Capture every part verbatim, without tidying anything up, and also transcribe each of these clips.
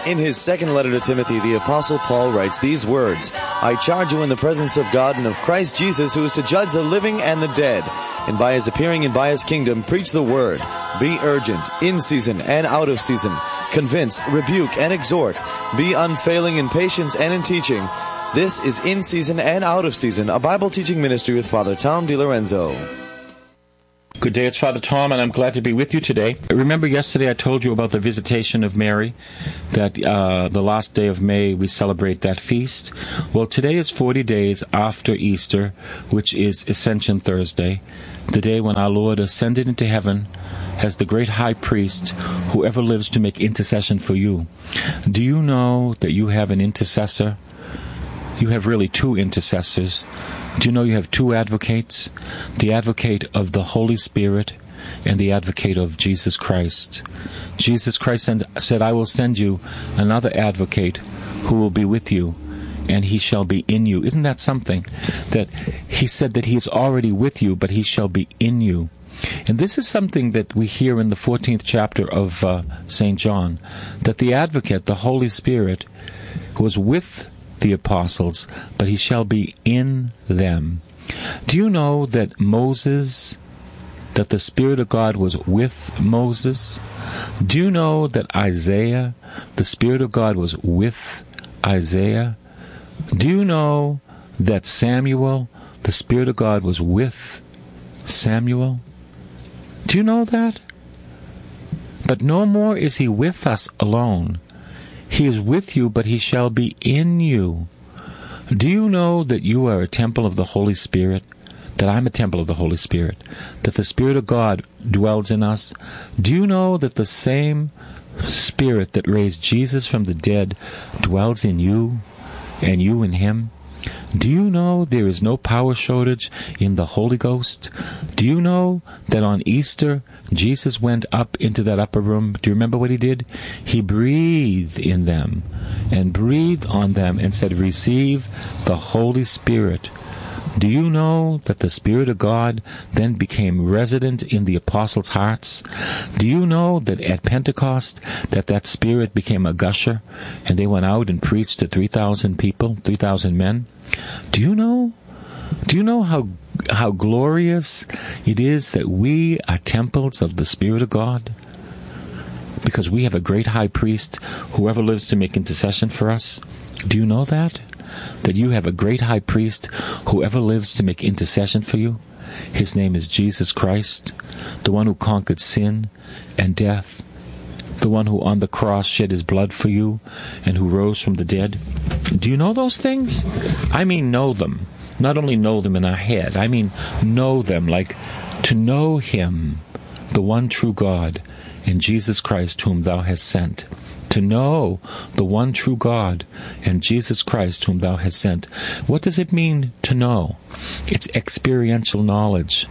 In his second letter to Timothy, the Apostle Paul writes these words, I charge you in the presence of God and of Christ Jesus, who is to judge the living and the dead, and by his appearing and by his kingdom, preach the word. Be urgent, in season and out of season. Convince, rebuke, and exhort. Be unfailing in patience and in teaching. This is In Season and Out of Season, a Bible teaching ministry with Father Tom DiLorenzo. Good day, it's Father Tom, and I'm glad to be with you today. Remember yesterday I told you about the visitation of Mary, that uh, the last day of May we celebrate that feast. Well, today is forty days after Easter, which is Ascension Thursday, the day when our Lord ascended into heaven as the great high priest who ever lives to make intercession for you. Do you know that you have an intercessor? You have really two intercessors. Do you know you have two advocates? The advocate of the Holy Spirit and the advocate of Jesus Christ. Jesus Christ said, I will send you another advocate who will be with you, and he shall be in you. Isn't that something? That he said that he is already with you, but he shall be in you. And this is something that we hear in the fourteenth chapter of uh, Saint John, that the advocate, the Holy Spirit, was with the apostles, but he shall be in them. Do you know that Moses, that the Spirit of God was with Moses? Do you know that Isaiah, the Spirit of God was with Isaiah? Do you know that Samuel, the Spirit of God was with Samuel? Do you know that? But no more is he with us alone. He is with you, but he shall be in you. Do you know that you are a temple of the Holy Spirit? That I'm a temple of the Holy Spirit? That the Spirit of God dwells in us? Do you know that the same Spirit that raised Jesus from the dead dwells in you, and you in him? Do you know there is no power shortage in the Holy Ghost? Do you know that on Easter, Jesus went up into that upper room? Do you remember what he did? He breathed in them and breathed on them and said, receive the Holy Spirit. Do you know that the Spirit of God then became resident in the apostles' hearts? Do you know that at Pentecost, that that Spirit became a gusher, and they went out and preached to three thousand people, three thousand men? Do you know? Do you know how how glorious it is that we are temples of the Spirit of God? Because we have a great high priest, whoever lives to make intercession for us. Do you know that? That you have a great high priest who ever lives to make intercession for you? His name is Jesus Christ, the one who conquered sin and death, the one who on the cross shed his blood for you and who rose from the dead. Do you know those things? I mean know them. Not only know them in our head, I mean know them, like to know him, the one true God, and Jesus Christ whom thou hast sent. To know the one true God and Jesus Christ whom thou hast sent. What does it mean to know? It's experiential knowledge.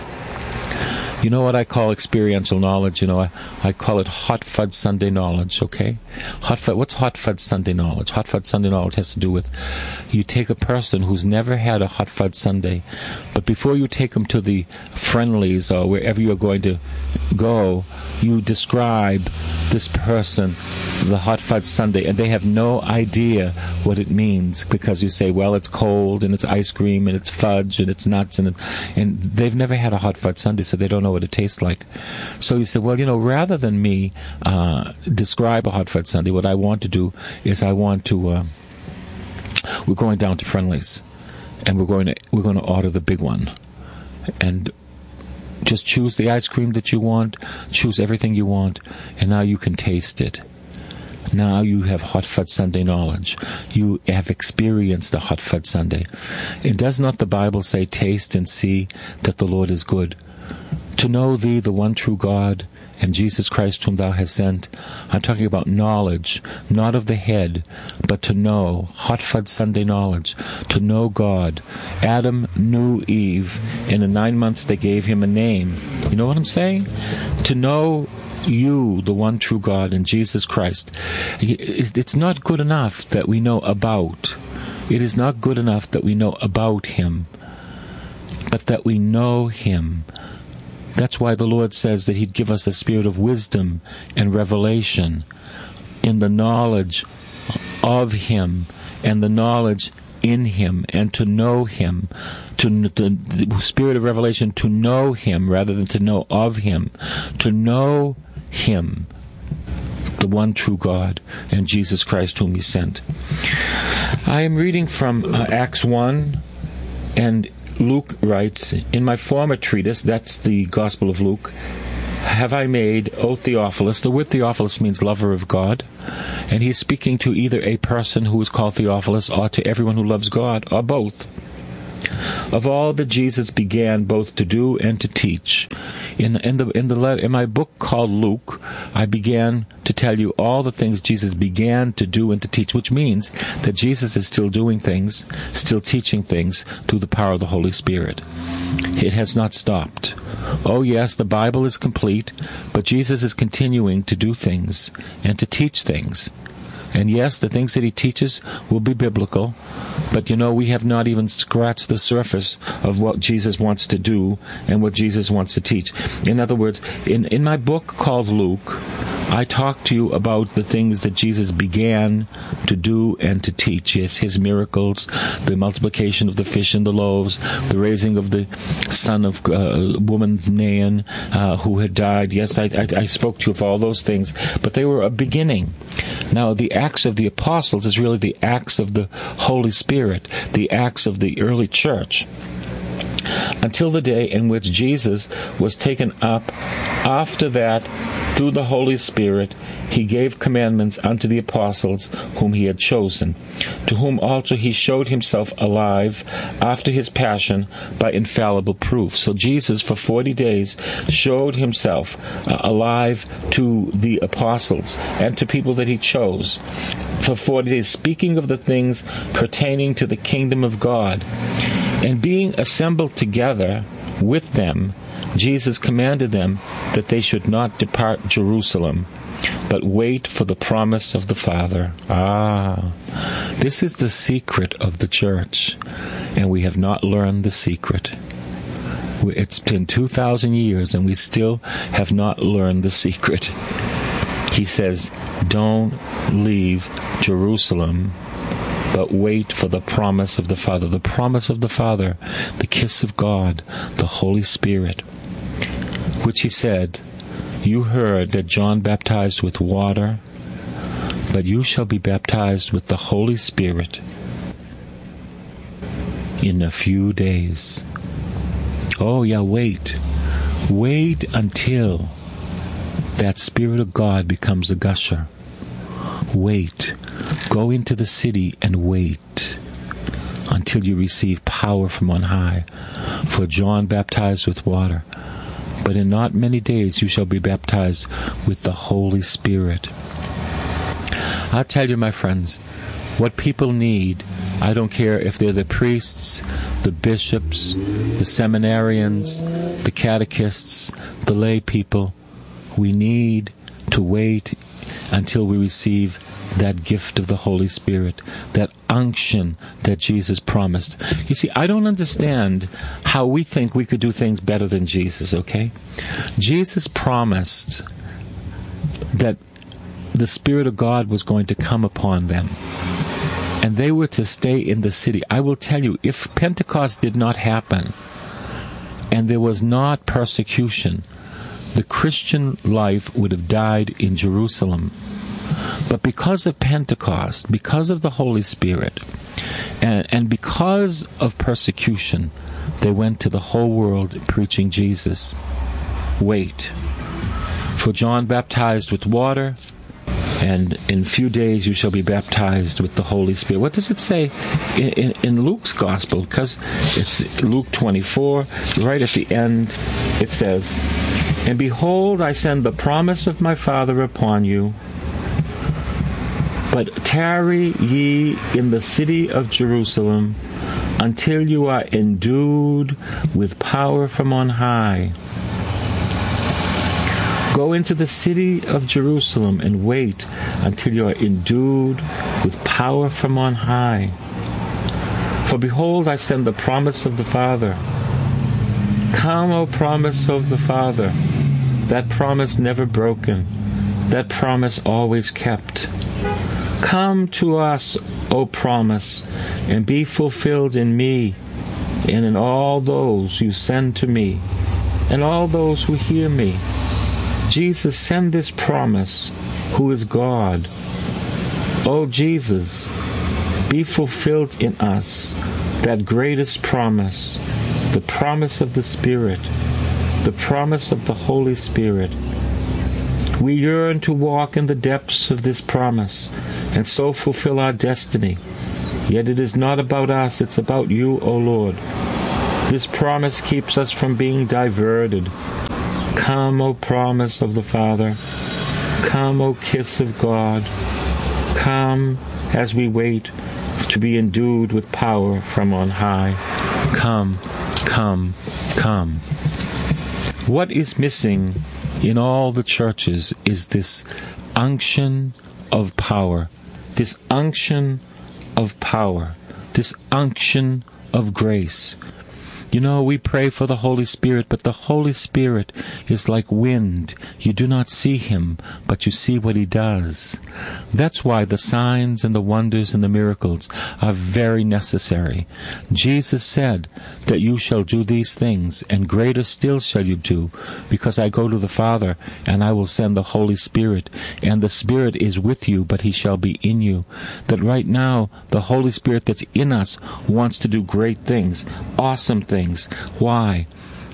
You know what I call experiential knowledge? You know, I, I call it hot fudge Sunday knowledge, okay? Hot fudge, what's hot fudge Sunday knowledge? Hot fudge Sunday knowledge has to do with, you take a person who's never had a hot fudge Sunday, but before you take them to the Friendlies or wherever you're going to go, you describe this person the hot fudge Sunday, and they have no idea what it means, because you say, well, it's cold, and it's ice cream, and it's fudge, and it's nuts, and, it, and they've never had a hot fudge Sunday, so they don't know what it tastes like. So you say, well, you know, rather than me uh, describe a hot fudge Sunday, what I want to do is I want to, uh, we're going down to Friendlies, and we're going to we're going to order the big one, and just choose the ice cream that you want, choose everything you want, and now you can taste it. Now you have hot fudge Sunday knowledge. You have experienced the hot fudge Sunday. And does not the Bible say, taste and see that the Lord is good? To know thee, the one true God, and Jesus Christ whom thou hast sent. I'm talking about knowledge, not of the head, but to know, hot fudge Sunday knowledge, to know God. Adam knew Eve. In the nine months they gave him a name. You know what I'm saying? To know you, the one true God, and Jesus Christ. It's not good enough that we know about. It is not good enough that we know about him, but that we know him. That's why the Lord says that he'd give us a spirit of wisdom and revelation. in the knowledge of Him and the knowledge in Him, and to know Him, to the spirit of revelation, to know Him rather than to know of Him, to know Him, the one true God, and Jesus Christ whom He sent. I am reading from uh, Acts one, and Luke writes, in my former treatise, that's the Gospel of Luke, have I made, O Theophilus, the word Theophilus means lover of God, and he's speaking to either a person who is called Theophilus or to everyone who loves God, or both, of all that Jesus began both to do and to teach. In, in, the, in, the, in my book called Luke, I began to tell you all the things Jesus began to do and to teach, which means that Jesus is still doing things, still teaching things through the power of the Holy Spirit. It has not stopped. Oh yes, the Bible is complete, but Jesus is continuing to do things and to teach things. And yes, the things that He teaches will be biblical, but you know, we have not even scratched the surface of what Jesus wants to do and what Jesus wants to teach. In other words, in, in my book called Luke, I talk to you about the things that Jesus began to do and to teach. Yes, His miracles, the multiplication of the fish and the loaves, the raising of the son of uh, woman's Nain uh, who had died. Yes, I, I, I spoke to you of all those things, but they were a beginning. Now, the Acts of the Apostles is really the Acts of the Holy Spirit, the Acts of the early church, until the day in which Jesus was taken up. After that, through the Holy Spirit, He gave commandments unto the apostles whom He had chosen, to whom also He showed Himself alive after His passion by infallible proof. So Jesus, for forty days, showed Himself uh, alive to the apostles and to people that He chose. For forty days, speaking of the things pertaining to the kingdom of God. And being assembled together with them, Jesus commanded them that they should not depart Jerusalem, but wait for the promise of the Father. Ah, this is the secret of the church, and we have not learned the secret. It's been two thousand years, and we still have not learned the secret. He says, don't leave Jerusalem, but wait for the promise of the Father. The promise of the Father, the kiss of God, the Holy Spirit, which He said, you heard that John baptized with water, but you shall be baptized with the Holy Spirit in a few days. Oh yeah, wait. Wait until that Spirit of God becomes a gusher. Wait. Go into the city and wait until you receive power from on high. For John baptized with water, but in not many days you shall be baptized with the Holy Spirit. I'll tell you, my friends, what people need, I don't care if they're the priests, the bishops, the seminarians, the catechists, the lay people, we need to wait until we receive that gift of the Holy Spirit, that unction that Jesus promised. You see, I don't understand how we think we could do things better than Jesus, okay? Jesus promised that the Spirit of God was going to come upon them, and they were to stay in the city. I will tell you, if Pentecost did not happen, and there was not persecution, the Christian life would have died in Jerusalem. But because of Pentecost, because of the Holy Spirit, and, and because of persecution, they went to the whole world preaching Jesus. Wait. For John baptized with water, and in a few days you shall be baptized with the Holy Spirit. What does it say in, in, in Luke's Gospel? Because it's Luke twenty-four, right at the end, it says, and behold, I send the promise of my Father upon you, but tarry ye in the city of Jerusalem until you are endued with power from on high. Go into the city of Jerusalem and wait until you are endued with power from on high. For behold, I send the promise of the Father. Come, O promise of the Father, that promise never broken, that promise always kept. Come to us, O promise, and be fulfilled in me and in all those you send to me and all those who hear me. Jesus, send this promise, who is God. O Jesus, be fulfilled in us that greatest promise, the promise of the Spirit, the promise of the Holy Spirit. We yearn to walk in the depths of this promise and so fulfill our destiny. Yet it is not about us, it's about you, O Lord. This promise keeps us from being diverted. Come, O promise of the Father. Come, O kiss of God. Come as we wait to be endued with power from on high. Come, come, come. What is missing in all the churches is this unction of power, this unction of power, this unction of grace. You know, we pray for the Holy Spirit, but the Holy Spirit is like wind. You do not see Him, but you see what He does. That's why the signs and the wonders and the miracles are very necessary. Jesus said that you shall do these things, and greater still shall you do, because I go to the Father, and I will send the Holy Spirit, and the Spirit is with you, but He shall be in you. That right now, the Holy Spirit that's in us wants to do great things, awesome things. Why?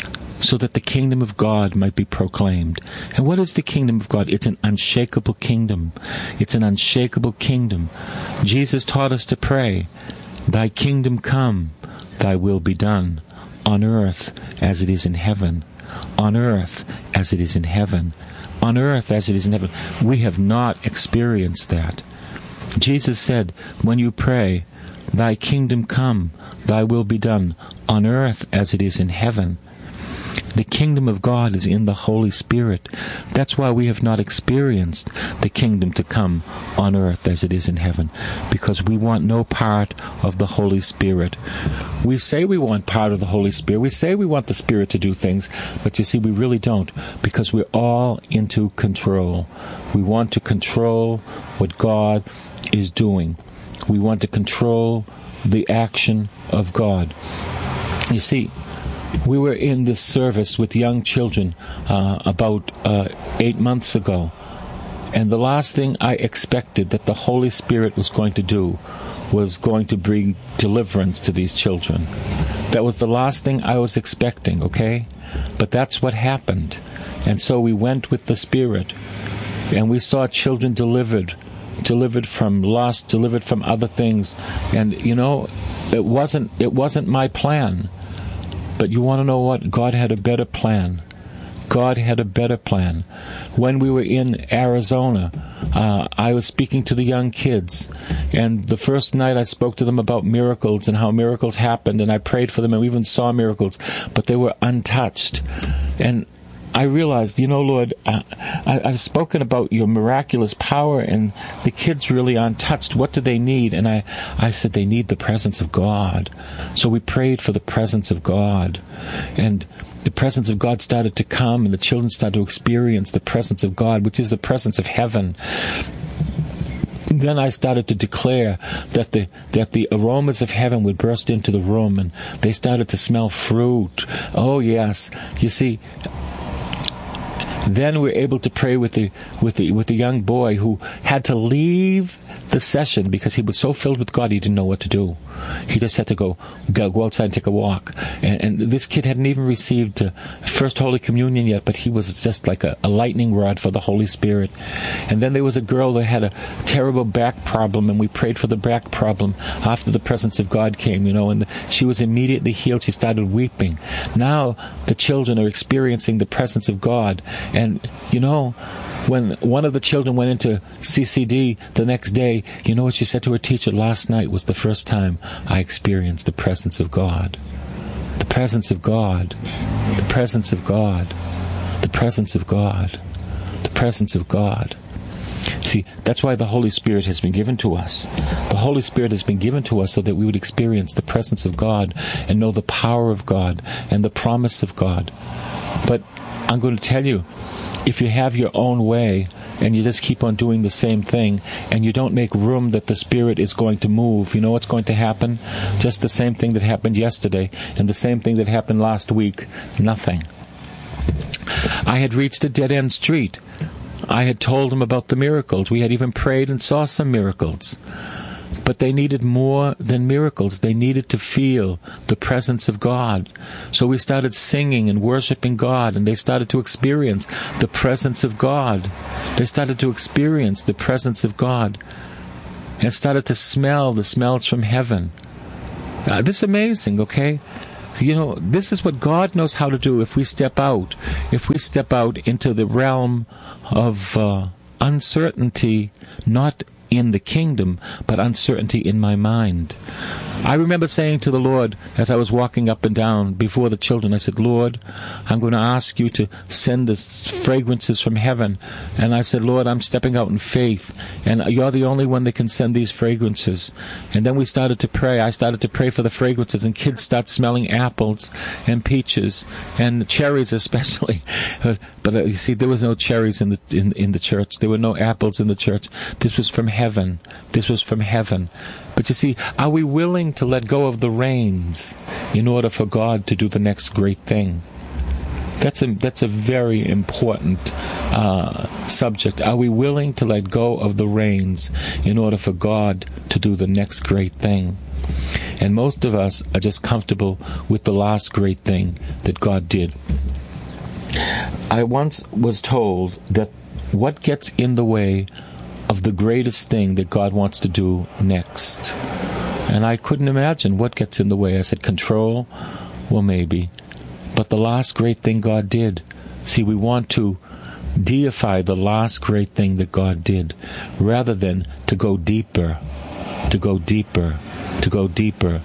So that the kingdom of God might be proclaimed. And what is the kingdom of God? It's an unshakable kingdom. It's an unshakable kingdom. Jesus taught us to pray, Thy kingdom come, Thy will be done, on earth as it is in heaven. On earth as it is in heaven. On earth as it is in heaven. We have not experienced that. Jesus said, when you pray, Thy kingdom come, Thy will be done, on earth as it is in heaven. The kingdom of God is in the Holy Spirit. That's why we have not experienced the kingdom to come on earth as it is in heaven, because we want no part of the Holy Spirit. We say we want part of the Holy Spirit. We say we want the Spirit to do things, but you see, we really don't, because we're all into control. We want to control what God is doing. We want to control the action of God. You see, we were in this service with young children uh, about uh, eight months ago, and the last thing I expected that the Holy Spirit was going to do was going to bring deliverance to these children. That was the last thing I was expecting, okay? But that's what happened. And so we went with the Spirit, and we saw children delivered, delivered from lust, delivered from other things. And, you know, it wasn't it wasn't my plan. But you want to know what? God had a better plan. God had a better plan. When we were in Arizona, uh, I was speaking to the young kids, and the first night I spoke to them about miracles and how miracles happened, and I prayed for them, and we even saw miracles, but they were untouched. And I realized, you know, Lord, uh, I, I've spoken about your miraculous power, and the kids really aren't touched. What do they need? And I, I said they need the presence of God. So we prayed for the presence of God. And the presence of God started to come, and the children started to experience the presence of God, which is the presence of heaven. Then I started to declare that the that the aromas of heaven would burst into the room, and they started to smell fruit. Oh, yes. You see, then we were able to pray with the with the with the young boy who had to leave the session because he was so filled with God he didn't know what to do. He just had to go go, go outside and take a walk. And, and this kid hadn't even received uh, First Holy Communion yet, but he was just like a, a lightning rod for the Holy Spirit. And then there was a girl that had a terrible back problem, and we prayed for the back problem after the presence of God came, you know, and the, she was immediately healed. She started weeping. Now the children are experiencing the presence of God. And, you know, when one of the children went into C C D the next day, you know what she said to her teacher? Last night was the first time I experienced the presence of God. The presence of God. The presence of God. The presence of God. The presence of God. See, that's why the Holy Spirit has been given to us. The Holy Spirit has been given to us so that we would experience the presence of God and know the power of God and the promise of God. But I'm going to tell you, if you have your own way, and you just keep on doing the same thing, and you don't make room that the Spirit is going to move, you know what's going to happen? Just the same thing that happened yesterday, and the same thing that happened last week. Nothing. I had reached a dead-end street. I had told them about the miracles. We had even prayed and saw some miracles. But they needed more than miracles. They needed to feel the presence of God. So we started singing and worshiping God, and they started to experience the presence of God. They started to experience the presence of God and started to smell the smells from heaven. Uh, this is amazing, okay? You know, this is what God knows how to do if we step out. If we step out into the realm of uh, uncertainty, not in the kingdom, but uncertainty in my mind. I remember saying to the Lord as I was walking up and down before the children, I said, Lord, I'm going to ask you to send the fragrances from heaven. And I said, Lord, I'm stepping out in faith, and you're the only one that can send these fragrances. And then we started to pray. I started to pray for the fragrances, and kids start smelling apples and peaches and cherries especially. But uh, you see, there was no cherries in the in, in the church. There were no apples in the church. This was from heaven. This was from heaven. But you see, are we willing to let go of the reins in order for God to do the next great thing? That's a, that's a very important uh, subject. Are we willing to let go of the reins in order for God to do the next great thing? And most of us are just comfortable with the last great thing that God did. I once was told that what gets in the way of the greatest thing that God wants to do next. And I couldn't imagine what gets in the way. I said, control? Well, maybe. But the last great thing God did. See, we want to deify the last great thing that God did, rather than to go deeper, to go deeper, to go deeper.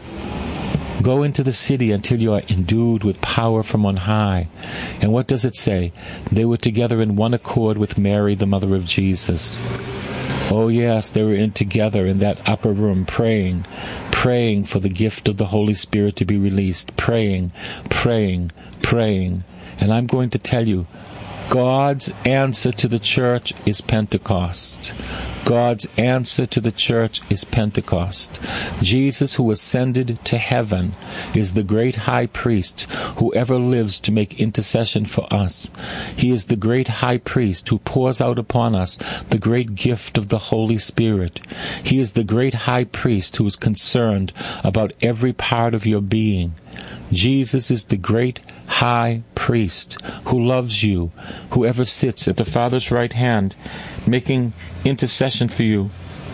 Go into the city until you are endued with power from on high. And what does it say? They were together in one accord with Mary, the mother of Jesus. Oh yes, they were in together in that upper room praying, praying for the gift of the Holy Spirit to be released, praying, praying, praying. And I'm going to tell you, God's answer to the church is Pentecost. God's answer to the church is Pentecost. Jesus, who ascended to heaven, is the great high priest who ever lives to make intercession for us. He is the great high priest who pours out upon us the great gift of the Holy Spirit. He is the great high priest who is concerned about every part of your being. Jesus is the great high priest who loves you, whoever sits at the Father's right hand, making intercession for you.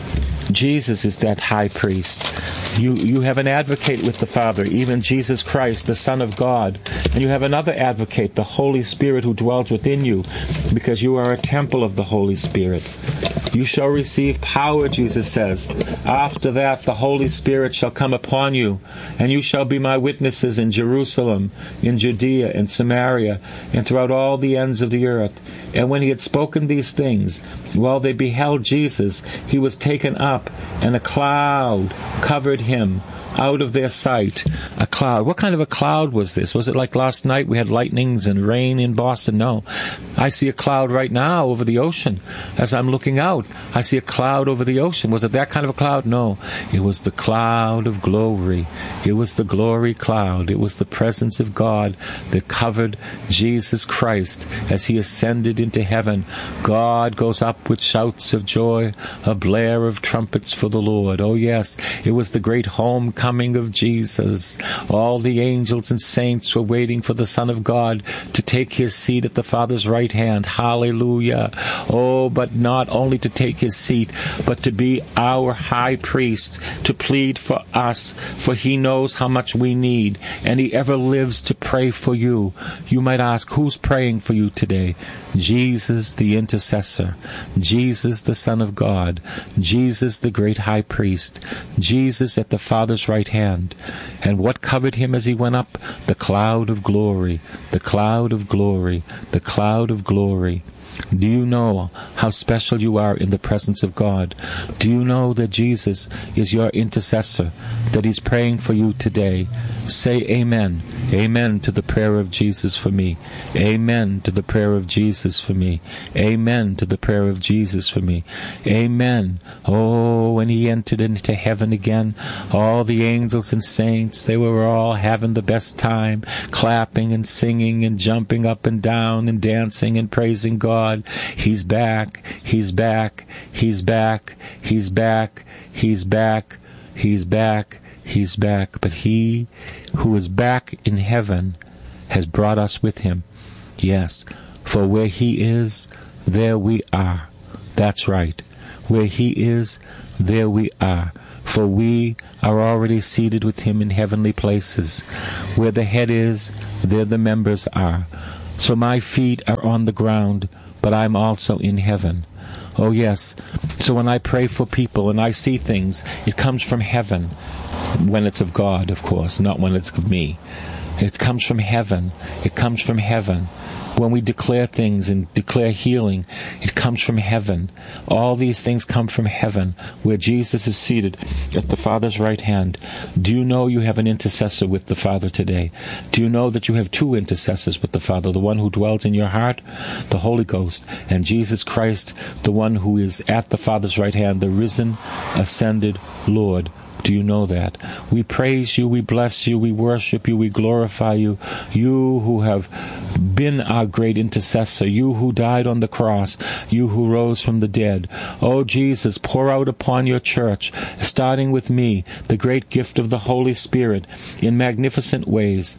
Jesus is that high priest. You you have an advocate with the Father, even Jesus Christ, the Son of God. And you have another advocate, the Holy Spirit, who dwells within you, because you are a temple of the Holy Spirit. You shall receive power, Jesus says. After that, the Holy Spirit shall come upon you, and you shall be my witnesses in Jerusalem, in Judea, in Samaria, and throughout all the ends of the earth. And when he had spoken these things, while they beheld Jesus, he was taken up, and a cloud covered him out of their sight. A cloud. What kind of a cloud was this? Was it like last night we had lightnings and rain in Boston? No. I see a cloud right now over the ocean. As I'm looking out, I see a cloud over the ocean. Was it that kind of a cloud? No. It was the cloud of glory. It was the glory cloud. It was the presence of God that covered Jesus Christ as he ascended into heaven. God goes up with shouts of joy, a blare of trumpets for the Lord. Oh yes, it was the great home coming of Jesus. All the angels and saints were waiting for the Son of God to take his seat at the Father's right hand. Hallelujah. Oh, but not only to take his seat, but to be our high priest, to plead for us, for he knows how much we need, and he ever lives to pray for you. You might ask, who's praying for you today? Jesus the intercessor, Jesus the Son of God, Jesus the great high priest, Jesus at the Father's right hand. And what covered him as he went up? The cloud of glory, the cloud of glory, the cloud of glory. Do you know how special you are in the presence of God? Do you know that Jesus is your intercessor, that He's praying for you today? Say amen. Amen to the prayer of Jesus for me. Amen to the prayer of Jesus for me. Amen to the prayer of Jesus for me. Amen. Oh, when He entered into heaven again, all the angels and saints, they were all having the best time, clapping and singing and jumping up and down and dancing and praising God. He's back. He's back. He's back. He's back. He's back. He's back. He's back. But He who is back in heaven has brought us with Him. Yes, for where He is, there we are. That's right. Where He is, there we are. For we are already seated with Him in heavenly places. Where the head is, there the members are. So my feet are on the ground, but I'm also in heaven. Oh yes, so when I pray for people and I see things, it comes from heaven. When it's of God, of course, not when it's of me. It comes from heaven. It comes from heaven. When we declare things and declare healing, it comes from heaven. All these things come from heaven, where Jesus is seated at the Father's right hand. Do you know you have an intercessor with the Father today? Do you know that you have two intercessors with the Father? The one who dwells in your heart, the Holy Ghost, and Jesus Christ, the one who is at the Father's right hand, the risen, ascended Lord. Do you know that? We praise you, we bless you, we worship you, we glorify you. You who have been our great intercessor, you who died on the cross, you who rose from the dead. Oh Jesus, pour out upon your church, starting with me, the great gift of the Holy Spirit in magnificent ways.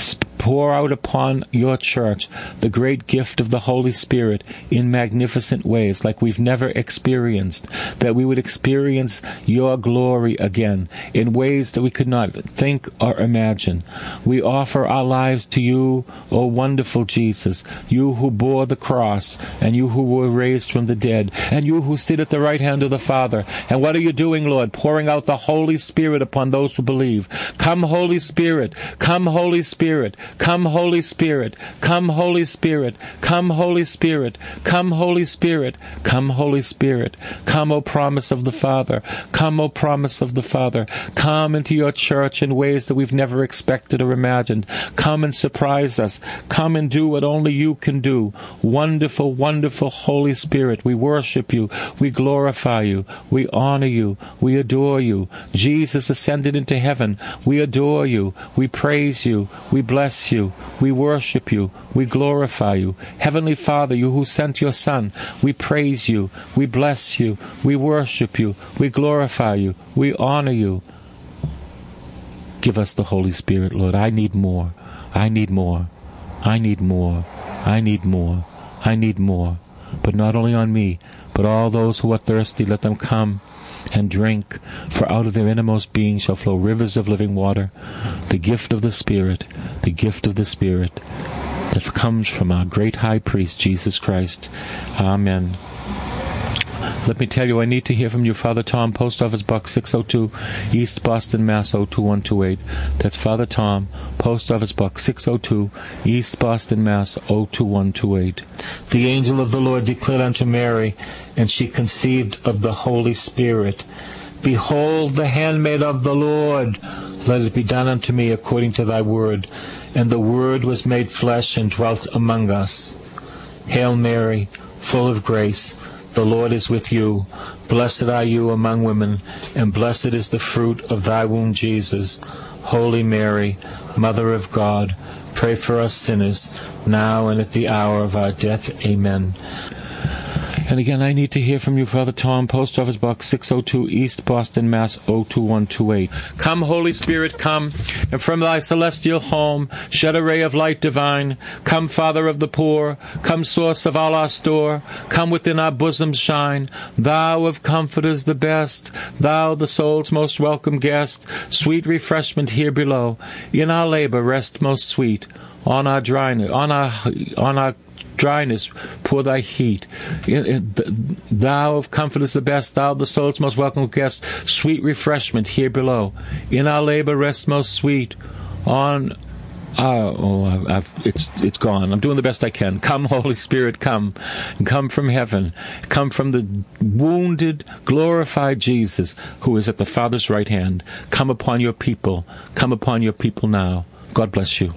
Pour out upon your church the great gift of the Holy Spirit in magnificent ways like we've never experienced, that we would experience your glory again in ways that we could not think or imagine. We offer our lives to you, O wonderful Jesus, you who bore the cross, and you who were raised from the dead, and you who sit at the right hand of the Father. And what are you doing, Lord? Pouring out the Holy Spirit upon those who believe. Come, Holy Spirit. Come, Holy Spirit. Come, Holy Spirit. Come, Holy Spirit. Come, Holy Spirit. Come, Holy Spirit. Come, Holy Spirit. Come, O promise of the Father. Come, O promise of the Father. Come into your church in ways that we've never expected or imagined. Come and surprise us. Come and do what only you can do. Wonderful, wonderful Holy Spirit, we worship you. We glorify you. We honor you. We adore you. Jesus ascended into heaven. We adore you. We praise you. We bless you. We worship you. We glorify you. Heavenly Father, you who sent your Son, we praise you. We bless you. We worship you. We glorify you. We honor you. Give us the Holy Spirit, Lord. I need more. I need more. I need more. I need more. I need more. But not only on me, but all those who are thirsty, let them come and drink, for out of their innermost being shall flow rivers of living water. The gift of the Spirit, the gift of the Spirit that comes from our great high priest, Jesus Christ. Amen. Let me tell you, I need to hear from you. Father Tom, Post Office Box six oh two, East Boston, Mass. oh two one two eight. That's Father Tom, Post Office Box six oh two, East Boston, Mass. oh two one two eight. The angel of the Lord declared unto Mary, and she conceived of the Holy Spirit. Behold, the handmaid of the Lord, let it be done unto me according to thy word. And the Word was made flesh and dwelt among us. Hail Mary, full of grace, the Lord is with you. Blessed are you among women, and blessed is the fruit of thy womb, Jesus. Holy Mary, Mother of God, pray for us sinners, now and at the hour of our death. Amen. And again, I need to hear from you, Father Tom, Post Office Box six oh two, East Boston, Mass. oh two one two eight. Come, Holy Spirit, come, and from thy celestial home shed a ray of light divine. Come, Father of the poor, come, source of all our store, come within our bosoms shine. Thou of comforters the best, thou the soul's most welcome guest, sweet refreshment here below. In our labor rest most sweet, on our dryness, on our, on our dryness, pour thy heat. Thou of comfort is the best, thou the soul's most welcome guest, sweet refreshment here below. In our labor rest most sweet, on Uh, oh, I've, I've, it's it's gone. I'm doing the best I can. Come, Holy Spirit, come. Come from heaven. Come from the wounded, glorified Jesus who is at the Father's right hand. Come upon your people. Come upon your people now. God bless you.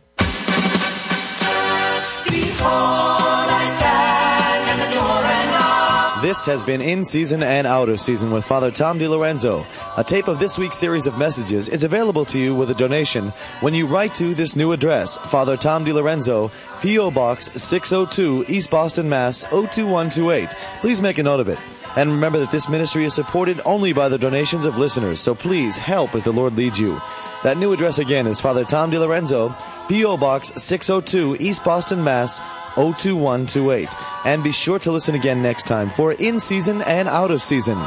This has been In Season and Out of Season with Father Tom DiLorenzo. A tape of this week's series of messages is available to you with a donation when you write to this new address, Father Tom DiLorenzo, P O. Box six oh two, East Boston, Mass. oh two one two eight. Please make a note of it. And remember that this ministry is supported only by the donations of listeners, so please help as the Lord leads you. That new address again is Father Tom DiLorenzo, P O. Box six oh two, East Boston, Mass. oh two one two eight. And be sure to listen again next time for In Season and Out of Season.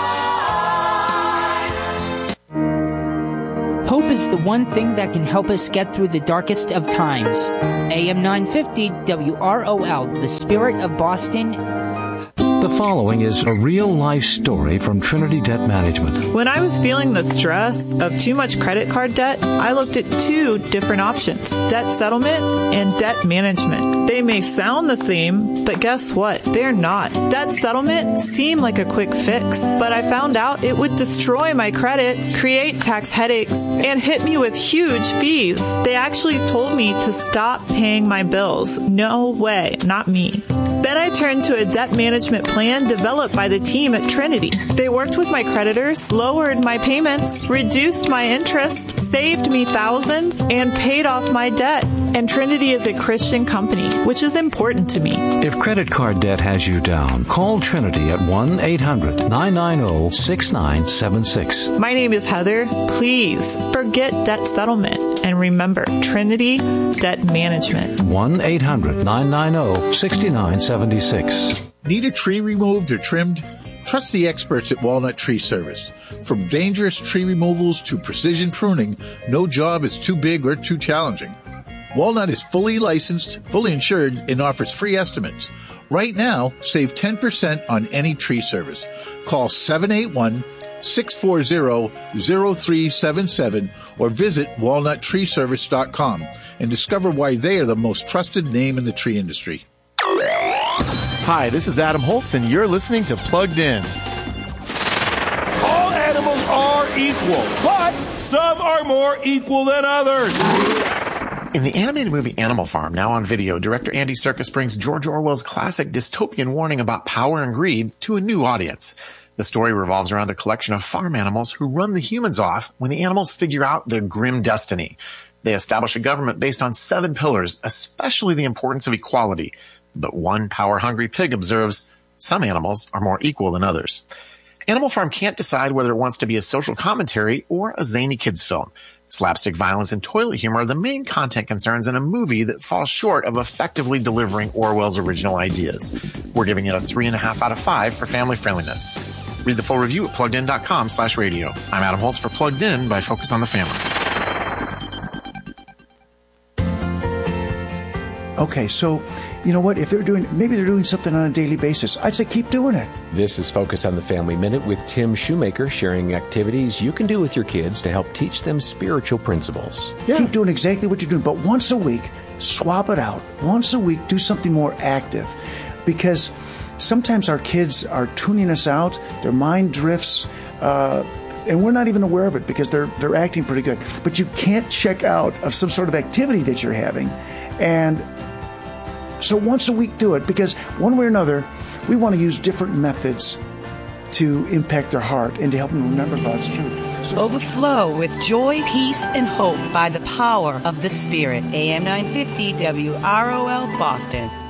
Hope is the one thing that can help us get through the darkest of times. A M nine fifty W R O L, the Spirit of Boston. The following is a real-life story from Trinity Debt Management. When I was feeling the stress of too much credit card debt, I looked at two different options, debt settlement and debt management. They may sound the same, but guess what? They're not. Debt settlement seemed like a quick fix, but I found out it would destroy my credit, create tax headaches, and hit me with huge fees. They actually told me to stop paying my bills. No way, not me. Then I turned to a debt management plan developed by the team at Trinity. They worked with my creditors, lowered my payments, reduced my interest, saved me thousands, and paid off my debt. And Trinity is a Christian company, which is important to me. If credit card debt has you down, call Trinity at one eight hundred nine nine zero six nine seven six. My name is Heather. Please forget debt settlement and remember Trinity Debt Management. one eight hundred nine nine zero six nine seven six. Need a tree removed or trimmed? Trust the experts at Walnut Tree Service. From dangerous tree removals to precision pruning, no job is too big or too challenging. Walnut is fully licensed, fully insured, and offers free estimates. Right now, save ten percent on any tree service. Call seven eight one, six four zero, zero three seven seven or visit walnut tree service dot com and discover why they are the most trusted name in the tree industry. Hi, this is Adam Holtz, and you're listening to Plugged In. All animals are equal, but some are more equal than others. In the animated movie Animal Farm, now on video, director Andy Serkis brings George Orwell's classic dystopian warning about power and greed to a new audience. The story revolves around a collection of farm animals who run the humans off when the animals figure out their grim destiny. They establish a government based on seven pillars, especially the importance of equality. But one power-hungry pig observes, some animals are more equal than others. Animal Farm can't decide whether it wants to be a social commentary or a zany kids film. Slapstick violence and toilet humor are the main content concerns in a movie that falls short of effectively delivering Orwell's original ideas. We're giving it a three and a half out of five for family friendliness. Read the full review at pluggedin.com slash radio. I'm Adam Holtz for Plugged In by Focus on the Family. Okay, so you know what? If they're doing, maybe they're doing something on a daily basis, I'd say keep doing it. This is Focus on the Family Minute with Tim Shoemaker, sharing activities you can do with your kids to help teach them spiritual principles. Yeah. Keep doing exactly what you're doing, but once a week, swap it out. Once a week, do something more active. Because sometimes our kids are tuning us out, their mind drifts, uh, and we're not even aware of it because they're they're acting pretty good. But you can't check out of some sort of activity that you're having. And so once a week, do it, because one way or another, we want to use different methods to impact their heart and to help them remember God's truth. So overflow with joy, peace, and hope by the power of the Spirit. A M nine fifty W R O L Boston.